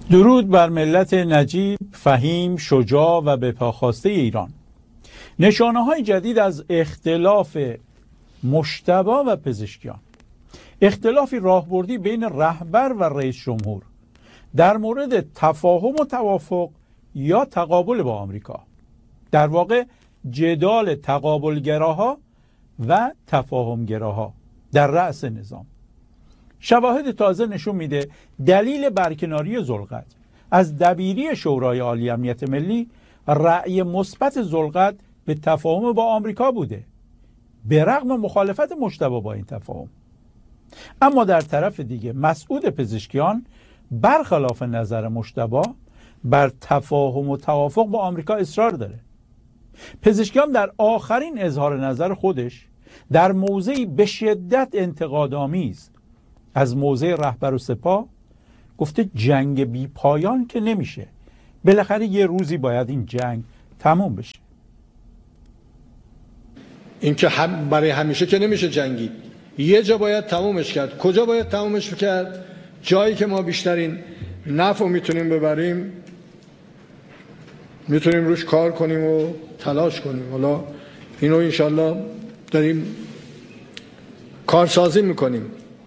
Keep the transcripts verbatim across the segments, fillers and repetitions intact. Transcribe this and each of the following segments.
درود بر ملت نجیب، فهیم، شجاع و بپاخواسته ایران. نشانه‌های جدید از اختلاف مجتبی و پزشکیان. اختلافی راهبردی بین رهبر و رئیس جمهور در مورد تفاهم و توافق یا تقابل با آمریکا. در واقع جدال تقابلگراها و تفاهمگراها در رأس نظام. شواهد تازه نشون میده دلیل برکناری ذوالقرن از دبیری شورای عالی امنیت ملی رأی مثبت ذوالقرن به تفاهم با آمریکا بوده، به رغم مخالفت مجتبی با این تفاهم. اما در طرف دیگه مسعود پزشکیان برخلاف نظر مجتبی بر تفاهم و توافق با آمریکا اصرار داره. پزشکیان در آخرین اظهار نظر خودش در موضعی به شدت انتقادآمیز از موضع رهبر و سپاه گفته جنگ بی پایان که نمیشه، بالاخره یه روزی باید این جنگ تموم بشه. این که هم برای همیشه که نمیشه جنگید، یه جا باید تمومش کرد. کجا باید تمومش کرد؟ جایی که ما بیشترین نفع میتونیم ببریم، میتونیم روش کار کنیم و تلاش کنیم. حالا اینو انشالله داریم کارسازی میکنیم.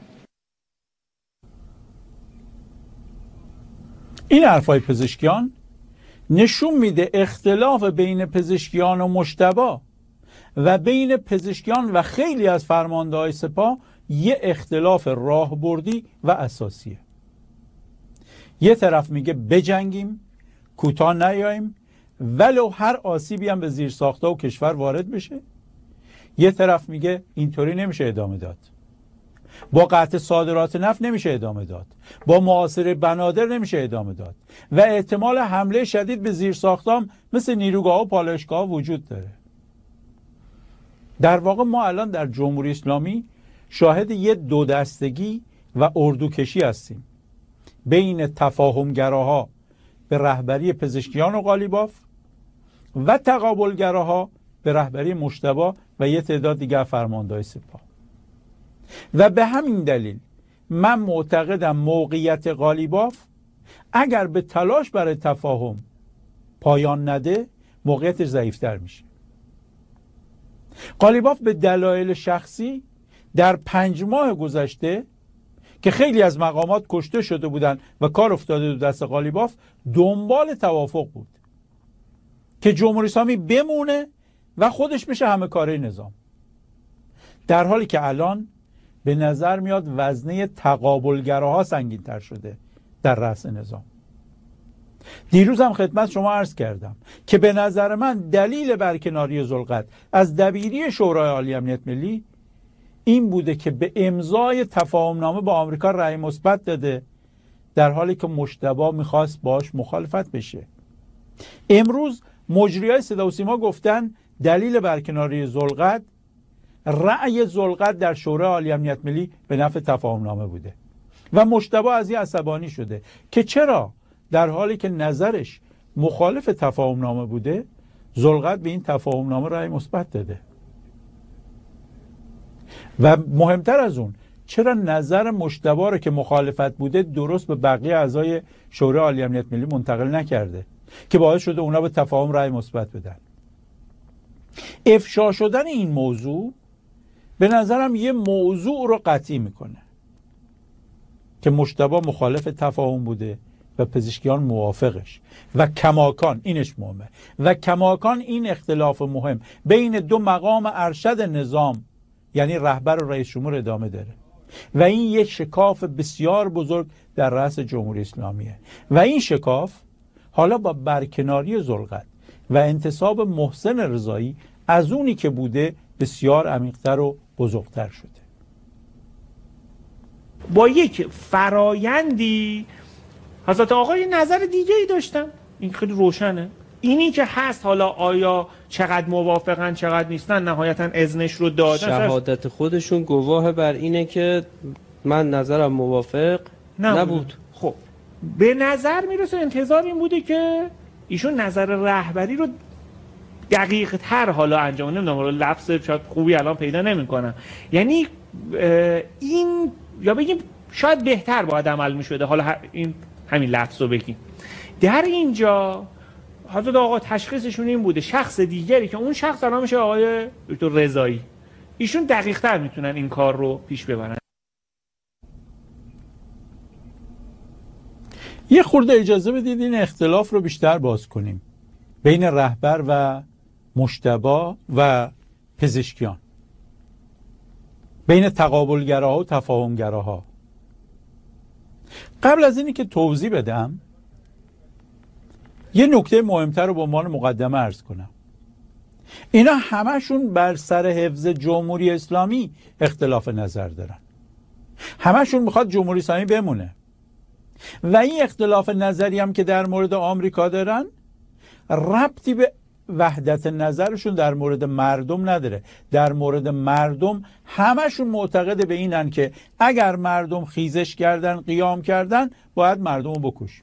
این حرفای پزشکیان نشون میده اختلاف بین پزشکیان و مجتبی و بین پزشکیان و خیلی از فرمانده‌های سپاه یه اختلاف راهبردی و اساسیه. یه طرف میگه بجنگیم، کوتاه نیاییم، ولو هر آسیبی هم به زیرساخت‌ها و کشور وارد بشه. یه طرف میگه اینطوری نمیشه ادامه داد. با قطع صادرات نفت نمیشه ادامه داد، با محاصره بنادر نمیشه ادامه داد و احتمال حمله شدید به زیرساختام مثل نیروگاه و پالایشگاه وجود داره. در واقع ما الان در جمهوری اسلامی شاهد یه دو دستگی و اردوکشی هستیم بین تفاهمگراها به رهبری پزشکیان و قالیباف و تقابلگراها به رهبری مجتبی و یه تعداد دیگر فرمانده‌های سپاه. و به همین دلیل من معتقدم موقعیت قالیباف اگر به تلاش برای تفاهم پایان نده موقعیتش ضعیفتر میشه. قالیباف به دلایل شخصی در پنج ماه گذشته که خیلی از مقامات کشته شده بودند و کار افتاده دو دست قالیباف دنبال توافق بود که جمهوری اسلامی بمونه و خودش بشه همه کاره نظام، در حالی که الان به نظر میاد وزنه تقابلگراها سنگین تر شده در رأس نظام. دیروز هم خدمت شما عرض کردم که به نظر من دلیل برکناری ذوالقرن از دبیری شورای عالی امنیت ملی این بوده که به امضای تفاهمنامه با آمریکا رأی مثبت داده، در حالی که مجتبی میخواست باش مخالفت بشه. امروز مجریای صدا و سیما گفتن دلیل برکناری ذوالقرن رأی ذوالقرن در شورای عالی امنیت ملی به نفع تفاهمنامه بوده و مجتبی از این عصبانی شده که چرا در حالی که نظرش مخالف تفاهمنامه بوده ذوالقرن به این تفاهمنامه رأی مثبت داده. و مهمتر از اون چرا نظر مجتبی رو که مخالفت بوده درست به بقیه اعضای شورای عالی امنیت ملی منتقل نکرده که باعث شده اونا به تفاهم رأی مثبت بدن. افشا شدن این موضوع به نظرم یه موضوع رو قطعی میکنه که مجتبی مخالف تفاهم بوده و پزشکیان موافقش و کماکان اینش مهمه و کماکان این اختلاف مهم بین دو مقام ارشد نظام یعنی رهبر و رئیس جمهور ادامه داره و این یک شکاف بسیار بزرگ در رأس جمهوری اسلامیه و این شکاف حالا با برکناری ذوالقرن و انتصاب محسن رضایی از اونی که بوده بسیار عمیق‌تر و بزرگتر شده. با یک فرایندی حضرت آقای نظر دیگه ای داشتن، این خیلی روشنه. اینی که هست حالا آیا چقدر موافقن چقدر نیستن نهایتا اذنش رو دادن. شهادت خودشون گواه بر اینه که من نظرم موافق نبود, نبود. خب به نظر میرسه انتظار این بوده که ایشون نظر رهبری رو دقیق تر حالا انجام، نمیدونم حالا لفظ شاید خوبی الان پیدا نمیکنم، یعنی این یا بگیم شاید بهتر باید عمل میشده. حالا این همین لفظ رو بگیم. در اینجا حضرت آقا تشخیصشون این بوده شخص دیگری که اون شخص الان میشه آقای دکتر رضایی، ایشون دقیق تر میتونن این کار رو پیش ببرن. یه خورده اجازه بدید این اختلاف رو بیشتر باز کنیم بین رهبر و مجتبی و پزشکیان، بین تقابلگراها و تفاهمگراها. قبل از اینی که توضیح بدم یه نکته مهمتر رو به عنوان مقدمه عرض کنم. اینا همشون بر سر حفظ جمهوری اسلامی اختلاف نظر دارن، همشون میخواد جمهوری اسلامی بمونه و این اختلاف نظری هم که در مورد آمریکا دارن ربطی به وحدت نظرشون در مورد مردم نداره. در مورد مردم همشون معتقد به اینن که اگر مردم خیزش کردن، قیام کردن، باید مردم رو بکش.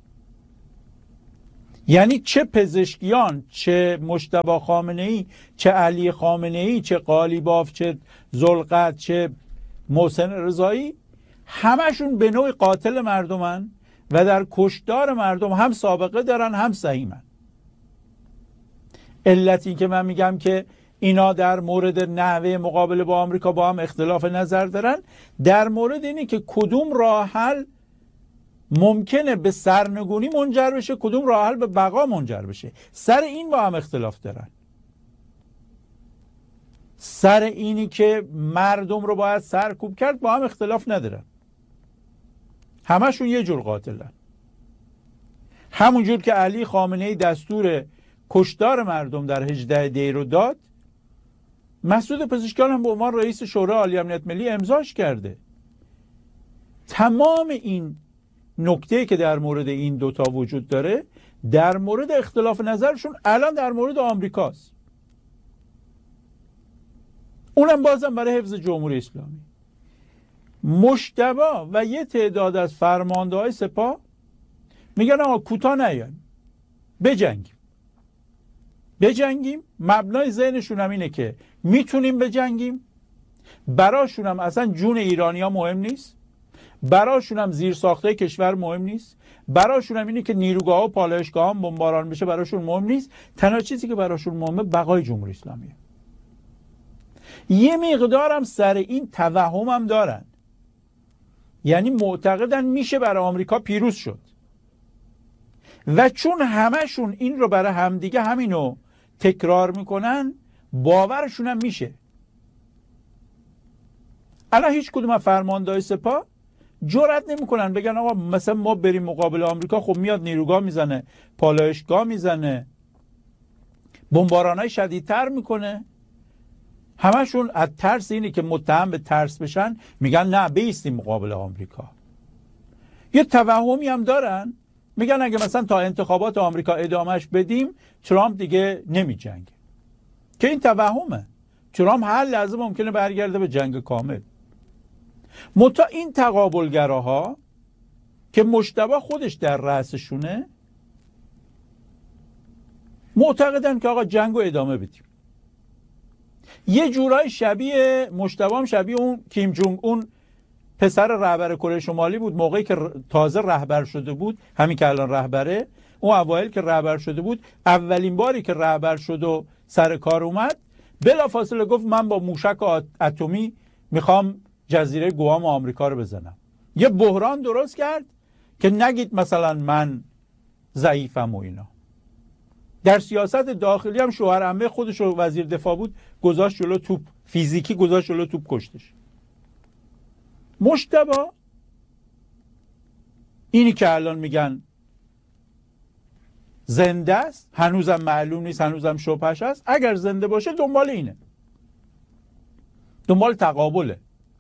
یعنی چه پزشکیان، چه مجتبی خامنه‌ای، چه علی خامنه‌ای، چه قالیباف، چه ذوالقرنین، چه محسن رضایی، همشون به نوعی قاتل مردمن و در کشتار مردم هم سابقه دارن هم سهیمن. علتی که من میگم که اینا در مورد نحوه مقابله با آمریکا با هم اختلاف نظر دارن، در مورد اینه که کدوم راه حل ممکنه به سرنگونی منجر بشه، کدوم راه حل به بقا منجر بشه. سر این با هم اختلاف دارن. سر اینی که مردم رو باید سرکوب کرد با هم اختلاف ندارن. همشون یه جور قاتلن. همون جور که علی خامنه‌ای دستور کشتار مردم در هجده دی رو داد، مسعود پزشکیان هم به عنوان رئیس شورای عالی امنیت ملی امضاش کرده. تمام این نکته که در مورد این دوتا وجود داره در مورد اختلاف نظرشون الان در مورد آمریکاست، اونم بازم برای حفظ جمهوری اسلامی. مجتبی و یه تعداد از فرمانده‌های سپاه میگن آقا کوتاه نیایم، بجنگیم بجنگیم مبنای ذهنشون هم اینه که میتونیم بجنگیم، براشون هم اصلا جون ایرانی ها مهم نیست، براشون هم زیر ساخته کشور مهم نیست، براشون هم اینه که نیروگاه و پالایشگاه هم بمباران بشه براشون مهم نیست. تنها چیزی که براشون مهمه بقای جمهوری اسلامیه. یه مقدارم سر این توهم هم دارن، یعنی معتقدن میشه برای آمریکا پیروز شد و چون همشون این رو برای همدیگه همینو تکرار میکنن باورشون هم میشه. الان هیچ کدوم از فرماندهای سپاه جرئت نمیکنن بگن آقا مثلا ما بریم مقابل آمریکا، خب میاد نیروگاه میزنه، پالایشگاه میزنه، بمبارانای شدیدتر میکنه. همشون از ترس اینه که متهم به ترس بشن میگن نه بایستیم مقابل آمریکا. یه توهمی هم دارن، میگن اگه مثلا تا انتخابات آمریکا ادامهش بدیم ترامپ دیگه نمی جنگه، که این توهمه. ترامپ هر لحظه ممکنه برگرده به جنگ کامل. متا این تقابلگراها که مجتبی خودش در رأسشونه معتقدن که آقا جنگو ادامه بدیم. یه جورای شبیه مجتبی هم شبیه اون کیم جونگ اون پسر رهبر کره شمالی بود موقعی که تازه رهبر شده بود، همین که الان رهبره. اون اوایل که رهبر شده بود، اولین باری که رهبر شد و سر کار اومد، بلافاصله گفت من با موشک اتمی میخوام جزیره گوام آمریکا رو بزنم. یه بحران درست کرد که نگید مثلا من ضعیفم و اینا. در سیاست داخلی هم شوهر عمه خودش رو وزیر دفاع بود، گذاشت جلو توپ، فیزیکی گذاشت جلو توپ، کشتش. مجتبی اینی که الان میگن زنده است، هنوزم معلوم نیست، هنوزم شبهش است، اگر زنده باشه دنبال اینه، دنبال تقابله.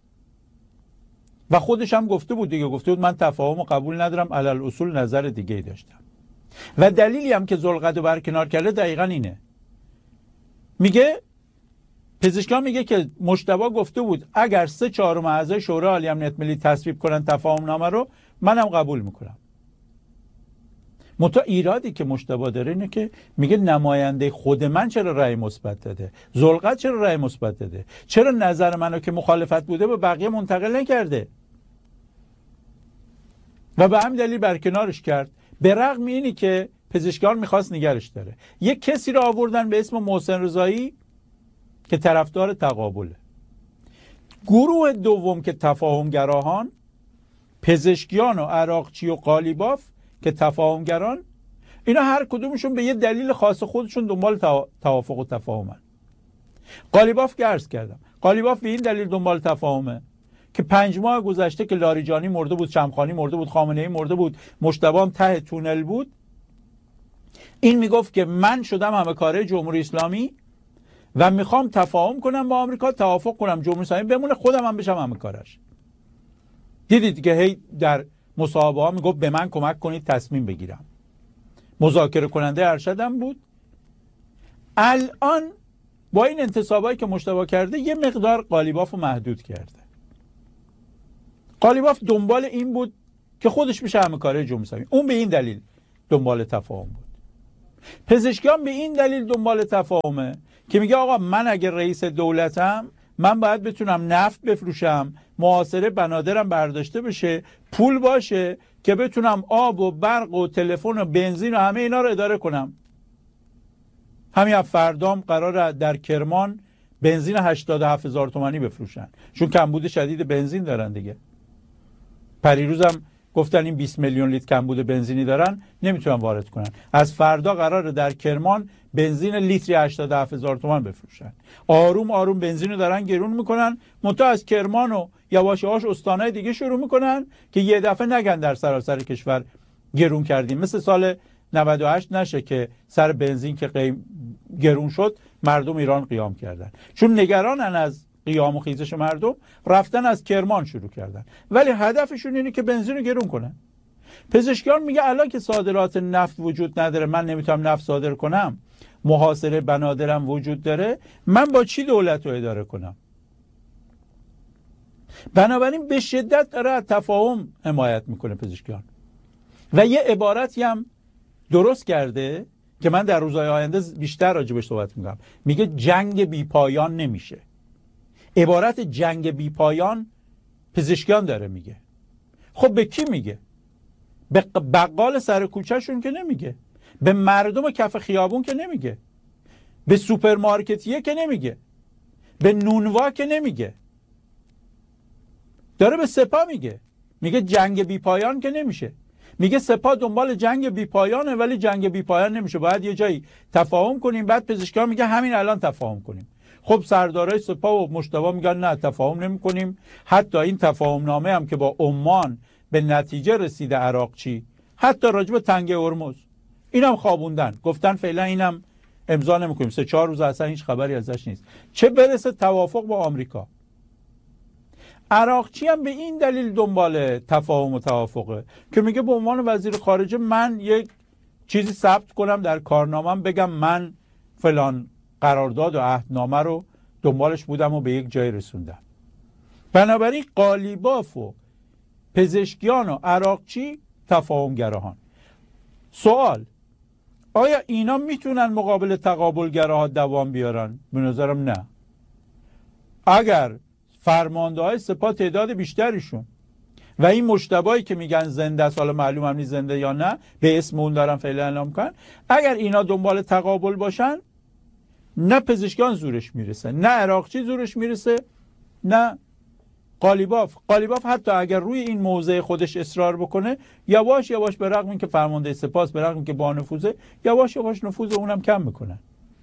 و خودش هم گفته بود دیگه، گفته بود من تفاهم و قبول ندارم، علل اصول نظر دیگه داشتم. و دلیلی هم که ذوالقرنین رو برکنار کرده دقیقا اینه. میگه پزشکان میگه که مجتبی گفته بود اگر سه چهارم اعضای شورای عالی امنیت ملی تصویب کنن تفاهم نامه رو، منم قبول میکنم. متا ایرادی که مجتبی داره اینه که میگه نماینده خود من چرا رأی مثبت داده، ذوالقرنین چرا رأی مثبت داده، چرا نظر منو که مخالفت بوده به بقیه منتقل نکرده. و به همین دلیل برکنارش کرد، به رغم اینی که پزشکیان میخواست نگرش داره. یک کسی رو آوردن به اسم محسن رضایی که طرفدار تقابله. گروه دوم که تفاهمگراهان، پزشکیان و عراقچی و قالیباف که تفاهمگران، اینا هر کدومشون به یه دلیل خاص خودشون دنبال توافق و تفاهمن. قالیباف که عرض کردم، قالیباف به این دلیل دنبال تفاهمه که پنج ماه گذشته که لاریجانی مرده بود، شمخانی مرده بود، خامنه‌ای مرده بود، مجتبی هم ته تونل بود، این میگفت که من شدم همه کاره جمهوری اسلامی و میخوام تفاهم کنم با آمریکا، توافق کنم جمهوری اسلامی بمونه، خودم هم بشم همه کارش. دیدید که هی در مصاحبه ها میگفت به من کمک کنید تصمیم بگیرم. مذاکره کننده ارشدم بود. الان با این انتصابایی که مجتبی کرده یه مقدار قالیباف رو محدود کرده. قالیباف دنبال این بود که خودش بشه همه کاره جمهوری اسلامی، اون به این دلیل دنبال تفاهم بود. پزشکیان به این دلیل دنبال تفاهمه که میگه آقا من اگر رئیس دولتم، من باید بتونم نفت بفروشم، محاصره بنادرم برداشته بشه، پول باشه که بتونم آب و برق و تلفن و بنزین و همه اینا رو اداره کنم. همین فردام قراره در کرمان بنزین هشتاد و هفت هزار تومانی بفروشن، چون کمبود شدید بنزین دارن دیگه. پریروزم گفتن این بیست میلیون لیتر کمبود بنزینی دارن، نمیتونن وارد کنن. از فردا قراره در کرمان بنزین لیتری هشتاد و هفت هزار تومان بفروشن. آروم آروم بنزین رو دارن گرون میکنن، منتها از کرمان و یواش یواش استانهای دیگه شروع میکنن که یه دفعه نگن در سراسر کشور گرون کردیم. مثل سال نود و هشت نشه که سر بنزین که قیم گرون شد مردم ایران قیام کردن، چون نگرانن از قیام و خیزش مردم، رفتن از کرمان شروع کردن، ولی هدفشون اینه که بنزین رو گرون کنن. پزشکیان میگه الان که صادرات نفت وجود نداره، من نمیتونم نفت صادر کنم، محاصره بنادرم وجود داره، من با چی دولت رو اداره کنم؟ بنابراین به شدت داره از تفاهم حمایت میکنه پزشکیان. و یه عبارتی هم درست کرده که من در روزهای آینده بیشتر راجبش صحبت میکنم. میگه جنگ بی پایان نمیشه. عبارت جنگ بی پایان پزشکیان داره میگه. خب به کی میگه؟ به بقال سر کوچهشون که نمیگه، به مردم کف خیابون که نمیگه، به سوپرمارکتیه که نمیگه، به نونوا که نمیگه، داره به سپاه میگه. میگه جنگ بی پایان که نمیشه. میگه سپاه دنبال جنگ بی پایانه ولی جنگ بی پایان نمیشه، باید یه جایی تفاهم کنیم. بعد پزشکیان میگه همین الان تفاهم کنیم. خب سردارای سپاه و مجتبی میگن نه تفاهم نمی کنیم. حتی این تفاهم نامه هم که با عمان به نتیجه رسیده عراقچی، حتی راجب تنگه هرمز اینم خوابوندن، گفتن فعلا اینم امضا نمی کنیم، سه چهار روز اصلا هیچ خبری ازش نیست، چه برسه توافق با آمریکا. عراقچی هم به این دلیل دنبال تفاهم و توافقه که میگه به عنوان وزیر خارجه من یک چیزی ثبت کنم در کارنامه‌ام، بگم من فلان قرارداد و عهدنامه رو دنبالش بودم و به یک جای رسوندم. بنابراین قالیباف و پزشکیان و عراقچی تفاهمگراهان. سوال: آیا اینا میتونن مقابل تقابلگراها دوام بیارن؟ به نظرم نه. اگر فرمانده های سپاه تعداد بیشتریشون و این مجتبی که میگن زنده است، حالا معلوم هم نیست زنده یا نه، به اسم اون دارن فعلا اعلام کن، اگر اینا دنبال تقابل باشن، نه پزشکیان زورش میرسه، نه عراقچی زورش میرسه، نه قالیباف. قالیباف حتی اگر روی این موضع خودش اصرار بکنه، یواش یواش به رغم اینکه فرمانده سپاه، به رغم اینکه با نفوذه، یواش یواش نفوذ اونم کم میکنن.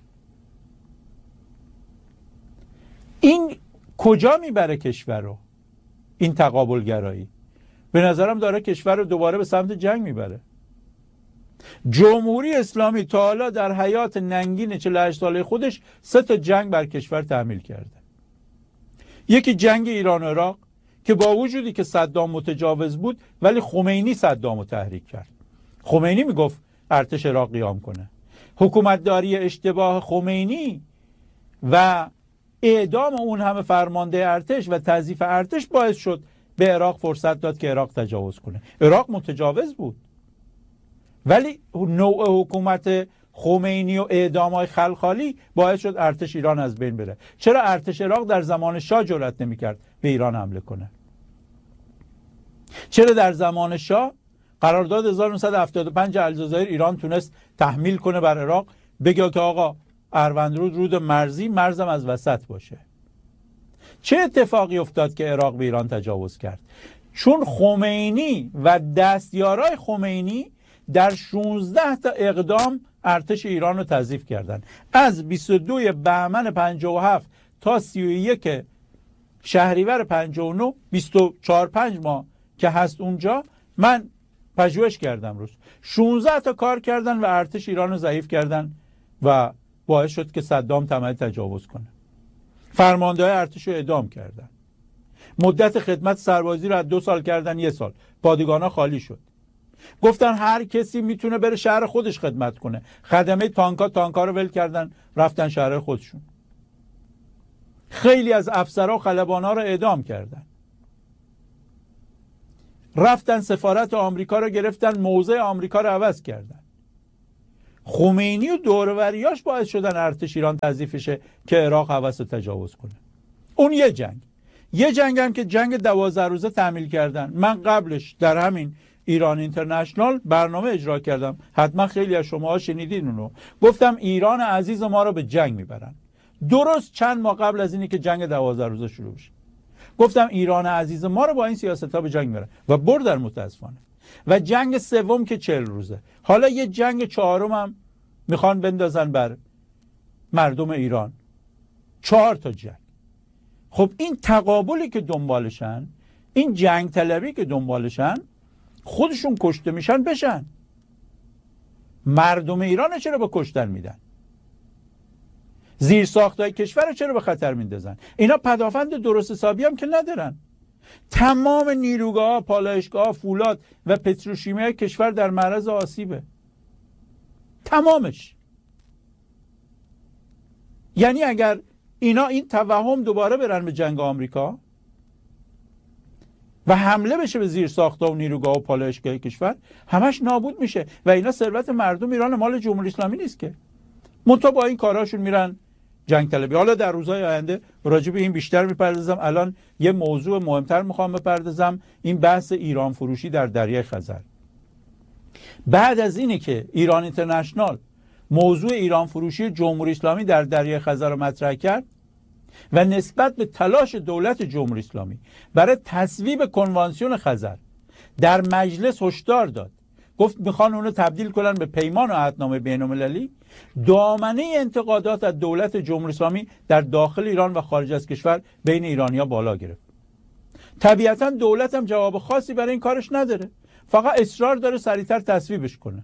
این کجا میبره کشور رو؟ این تقابل گرایی به نظرم داره کشور رو دوباره به سمت جنگ میبره. جمهوری اسلامی تا حالا در حیات ننگین چهل و هشت ساله خودش سه تا جنگ بر کشور تحمیل کرده. یکی جنگ ایران و عراق که با وجودی که صدام متجاوز بود ولی خمینی صدام رو تحریک کرد. خمینی میگفت ارتش عراق قیام کنه. حکومتداری اشتباه خمینی و اعدام اون همه فرمانده ارتش و تضعیف ارتش باعث شد به عراق فرصت داد که عراق تجاوز کنه. عراق متجاوز بود ولی نوع حکومت خمینی و اعدام‌های خلخالی باعث شد ارتش ایران از بین بره. چرا ارتش عراق در زمان شاه جرأت نمی‌کرد به ایران حمله کنه؟ چرا در زمان شاه قرارداد هزار و نهصد و هفتاد و پنج الجزایر ایران تونست تحمیل کنه بر عراق، بگه که آقا اروندرود رود مرزی، مرزم از وسط باشه. چه اتفاقی افتاد که عراق به ایران تجاوز کرد؟ چون خمینی و دستیارای خمینی در شانزده تا اقدام ارتش ایران رو تضعیف کردن. از بیست و دو بهمن پنجاه و هفت تا سی و یک شهریور پنجاه و نه، بیست و چهار پنج ماه که هست اونجا، من پژوهش کردم روز، شانزده تا کار کردن و ارتش ایران رو ضعیف کردن و باعث شد که صدام تمام تجاوز کنه. فرمانده‌های ارتش رو اعدام کردن. مدت خدمت سربازی رو از دو سال کردن یه سال. پادگانا خالی شد. گفتن هر کسی میتونه بره شهر خودش خدمت کنه. خدمه تانکا تانکا رو ول کردن، رفتن شهر خودشون. خیلی از افسرها و خلبانا رو اعدام کردن. رفتن سفارت آمریکا رو گرفتن، موضع آمریکا رو عوض کردن. خمینی و دوروریاش باعث شدن ارتش ایران تضعیف شه که عراق هوس تجاوز کنه. اون یه جنگ. یه جنگ هم که جنگ دوازده روزه تعمیل کردن. من قبلش در همین ایران اینترنشنال برنامه اجرا کردم، حتما خیلی از شما شنیدین اونو. گفتم ایران عزیز ما رو به جنگ میبرن. درست چند ماه قبل از اینی که جنگ دوازده روزه شروع بشه گفتم ایران عزیز ما رو با این سیاست‌ها به جنگ میبرن و بردن متاسفانه. و جنگ سوم که چهل روزه، حالا یه جنگ چهارم هم میخوان بندازن بر مردم ایران. چهار تا جنگ. خب این تقابلی که دنبالشن، این جنگ طلبی که دنبالشن، خودشون کشته میشن بشن. مردم ایران چرا به کشتن میدن؟ زیر ساختای کشور چرا به خطر میندازن؟ اینا پدافند درست حسابی هم که ندارن. تمام نیروگاه، پالایشگاه، فولاد و پتروشیمی کشور در معرض آسیبه. تمامش. یعنی اگر اینا این توهم دوباره برن به جنگ آمریکا و حمله بشه به زیر ساخت‌ها و نیروگاه و پالایشگاه کشور، همش نابود میشه و اینا ثروت مردم ایران، مال جمهوری اسلامی نیست که. منتها با این کاراشون میرن جنگ طلبی. حالا در روزهای آینده راجع به این بیشتر میپردازم. الان یه موضوع مهمتر میخوام بپردازم، این بحث ایران فروشی در دریای خزر. بعد از اینه که ایران اینترنشنال موضوع ایران فروشی جمهوری اسلامی در دریای خزر رو مطرح کرد و نسبت به تلاش دولت جمهوری اسلامی برای تصویب کنوانسیون خزر در مجلس هشدار داد، گفت میخوان اونو تبدیل کنن به پیمان و عهدنامه بین‌المللی، دامنه انتقادات از دولت جمهوری اسلامی در داخل ایران و خارج از کشور بین ایرانی‌ها بالا گرفت. طبیعتاً دولت هم جواب خاصی برای این کارش نداره، فقط اصرار داره سریعتر تصویبش کنه.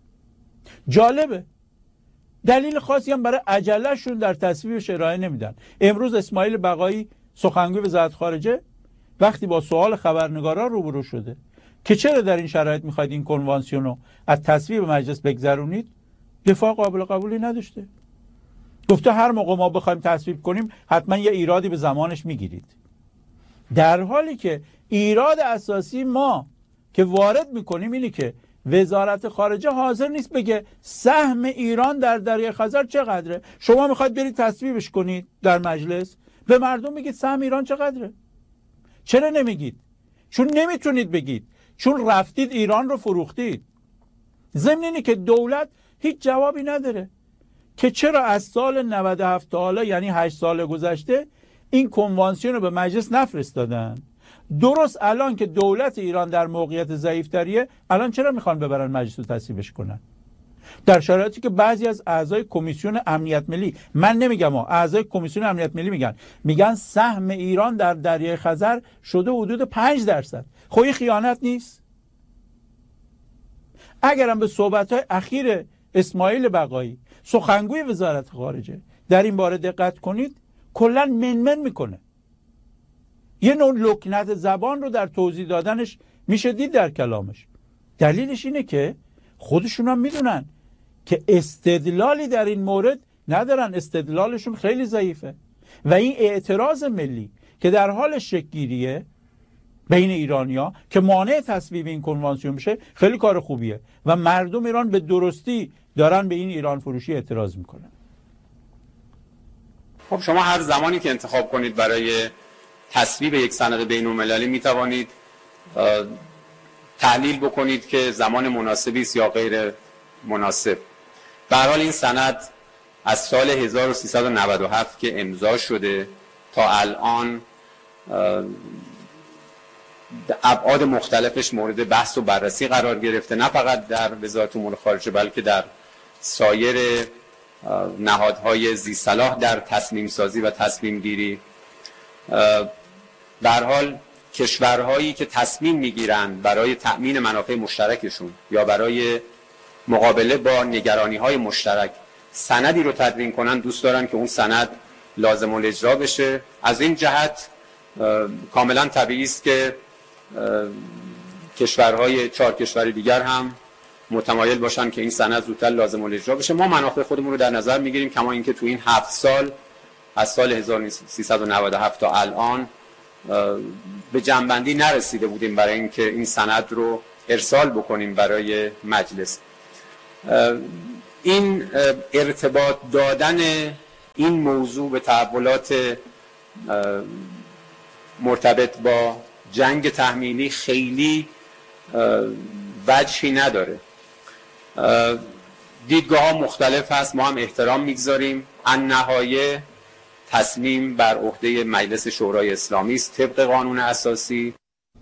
جالبه، دلیل خاصی هم برای عجلهشون در تصویبش ارائه نمیدن. امروز اسماعیل بقایی سخنگوی وزارت خارجه وقتی با سوال خبرنگارا روبرو شده که چرا در این شرایط میخواید این کنوانسیون رو از تصویب مجلس بگذرونید، دفاع قابل قبولی نداشته. گفته هر موقع ما بخوایم تصویب کنیم حتما یه ایرادی به زمانش میگیرید. در حالی که ایراد اساسی ما که وارد میکنیم اینه که وزارت خارجه حاضر نیست بگه سهم ایران در دریای خزر چقدره. شما میخواید برید تصویبش کنید در مجلس، به مردم میگید سهم ایران چقدره. چرا نمیگید؟ چون نمیتونید بگید، چون رفتید ایران رو فروختید. ضمن اینه که دولت هیچ جوابی نداره که چرا از سال نود و هفت تا حالا، یعنی هشت سال گذشته، این کنوانسیون رو به مجلس نفرستادن. درست الان که دولت ایران در موقعیت ضعیف‌تریه، الان چرا میخوان ببرن مجلس رو تصویبش کنن؟ در شرایطی که بعضی از اعضای کمیسیون امنیت ملی، من نمیگم ها، اعضای کمیسیون امنیت ملی میگن میگن سهم ایران در دریای خزر شده حدود پنج درصد. خب این خیانت نیست؟ اگرم به صحبت‌های اخیر اسماعیل بقایی سخنگوی وزارت خارجه در این باره دقت کنید، کلا منمن میکنه. یه نوع لکنت زبان رو در توضیح دادنش میشه دید در کلامش. دلیلش اینه که خودشون هم میدونن که استدلالی در این مورد ندارن، استدلالشون خیلی ضعیفه و این اعتراض ملی که در حال شکل‌گیریه بین ایرانیا که مانع تصویب این کنوانسیون بشه خیلی کار خوبیه و مردم ایران به درستی دارن به این ایران فروشی اعتراض میکنن. خب شما هر زمانی که انتخاب کنید برای تصویب یک سند بین‌المللی می توانید تحلیل بکنید که زمان مناسبی است یا غیر مناسب. به هر حال این سند از سال هزار و سیصد و نود و هفت که امضا شده تا الان ابعاد مختلفش مورد بحث و بررسی قرار گرفته، نه فقط در وزارت امور خارجه بلکه در سایر نهادهای ذی صلاح در تصمیم سازی و تصمیم گیری. به هر حال کشورهایی که تصمیم میگیرند برای تأمین منافع مشترکشون یا برای مقابله با نگرانی‌های مشترک سندی رو تدوین کنن، دوست دارن که اون سند لازم الاجرا بشه. از این جهت کاملا طبیعی است که کشورهای چهار کشور دیگر هم متمایل باشن که این سند زودتر لازم الاجرا بشه. ما منافع خودمون رو در نظر میگیریم، کما اینکه تو این هفت سال از سال هزار و سیصد و نود و هفت تا الان به جنبندی نرسیده بودیم برای اینکه این سند رو ارسال بکنیم برای مجلس. این ارتباط دادن این موضوع به تحولات مرتبط با جنگ تحمیلی خیلی وجهی نداره. دیدگاه ها مختلف هست، ما هم احترام میگذاریم. النهایه تصمیم بر عهده مجلس شورای اسلامی است طبق قانون اساسی.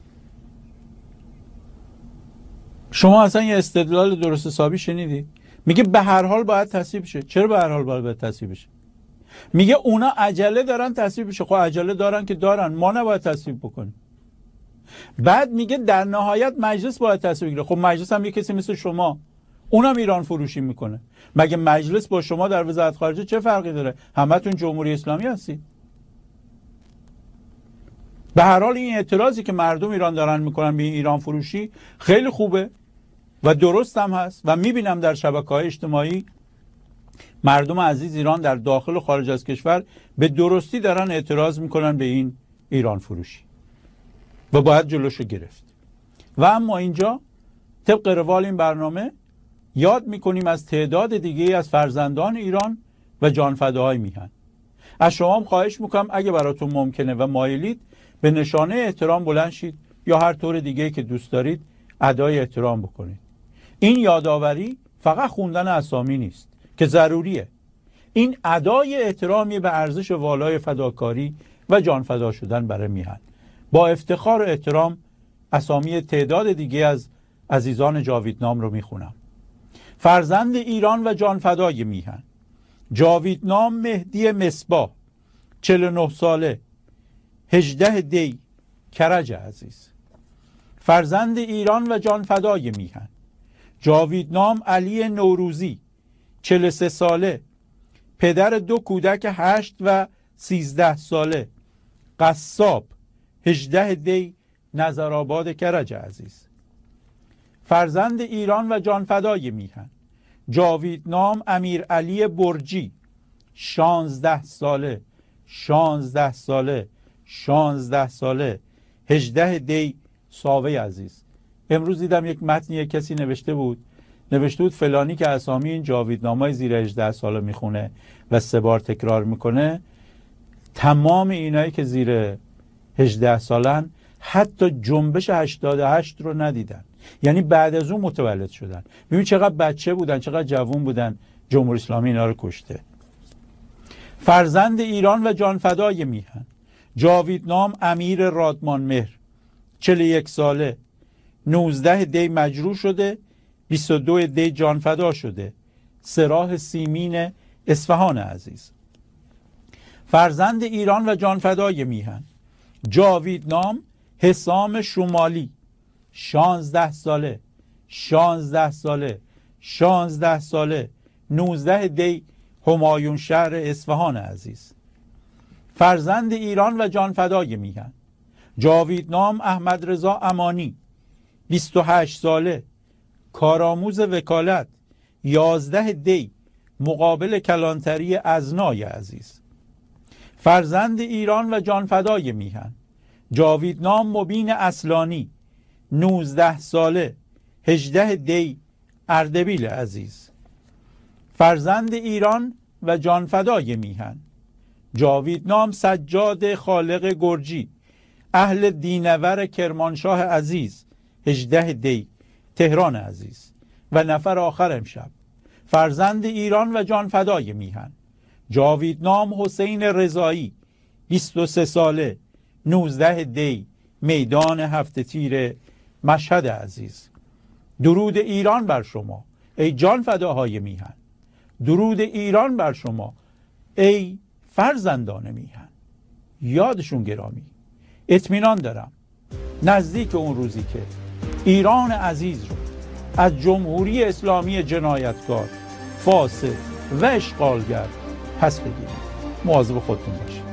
شما اصلا یه استدلال درست حسابی شنیدید؟ میگه به هر حال باید تصویب شه. چرا به هر حال باید تصویب شه؟ میگه اونا عجله دارن تصویب شه. خب عجله دارن که دارن، ما نباید تصویب بکنیم. بعد میگه در نهایت مجلس باید تصویب بگیره. خب مجلس هم یه کسی مثل شما، اونم ایران فروشی میکنه. مگه مجلس با شما در وزارت خارجه چه فرقی داره؟ همتون جمهوری اسلامی هستید. به هر حال این اعتراضی که مردم ایران دارن میکنن به ایران فروشی خیلی خوبه و درست هم هست و میبینم در شبکه‌های اجتماعی مردم عزیز ایران در داخل و خارج از کشور به درستی دارن اعتراض میکنن به این ایران فروشی و باید جلوشو گرفت. و اما اینجا طبق روال این برنامه یاد میکنیم از تعداد دیگه از فرزندان ایران و جانفداهای میهن. از شما هم خواهش میکنم اگه براتون ممکنه و مایلید به نشانه احترام بلند شید یا هر طور دیگه که دوست دارید ادای احترام بکنید. این یادآوری فقط خوندن اسامی نیست که ضروریه. این ادای احترامی به ارزش والای فداکاری و جانفدا شدن برای میهن. با افتخار و احترام اسامی تعداد دیگه از عزیزان جاویدنام رو میخونم. فرزند ایران و جانفدای میهن: جاویدنام مهدی مصباح، چهل و نه ساله، هجده دی، کرج عزیز. فرزند ایران و جانفدای میهن: جاویدنام علی نوروزی، چهل و سه ساله، پدر دو کودک هشت و سیزده ساله، قصاب، هجده دی، نظرآباد کرج عزیز. فرزند ایران و جانفدای میهن: جاویدنام امیر علی برجی، شانزده ساله، شانزده ساله، شانزده ساله، هجده دی، ساوه عزیز. امروز دیدم یک متن یک کسی نوشته بود نوشته بود فلانی که اسامی این جاویدنامای زیر هجده ساله میخونه و سه بار تکرار میکنه، تمام اینایی که زیر هجده سالن حتی جنبش هشتاد و هشت رو ندیدن، یعنی بعد از اون متولد شدن. ببین چقدر بچه بودن، چقدر جوان بودن، جمهوری اسلامی اینا رو کشته. فرزند ایران و جانفدای میهن: جاویدنام امیر رادمان مهر، چهل و یک ساله، نوزده دی مجروح شده، بیست و دو دی جانفدا شده، سراح سیمین اصفهان عزیز. فرزند ایران و جانفدای میهن: جاویدنام حسام شمالی، شانزده ساله، شانزده ساله، شانزده ساله، نوزده دی، همایون شهر اصفهان عزیز. فرزند ایران و جانفدای میهن: جاویدنام احمد رضا امانی، بیست و هشت ساله، کارآموز وکالت، یازده دی، مقابل کلانتری ازنای عزیز. فرزند ایران و جانفدای میهن: جاویدنام مبین اصلانی، نوزده ساله، هجده دی، اردبیل عزیز. فرزند ایران و جانفدای میهن: جاویدنام سجاد خالق گرجی، اهل دینور کرمانشاه عزیز، هجده دی تهران عزیز. و نفر آخر امشب فرزند ایران و جان فدای میهن جاویدنام حسین رضایی بیست و سه ساله نوزده دی میدان هفت تیر مشهد عزیز. درود ایران بر شما ای جان فداهای میهن. درود ایران بر شما ای فرزندان میهن. یادشون گرامی. اطمینان دارم نزدیک اون روزی که ایران عزیز رو از جمهوری اسلامی جنایتکار، فاسد و اشغالگر پس بگیرید. مواظب خودتون باشید.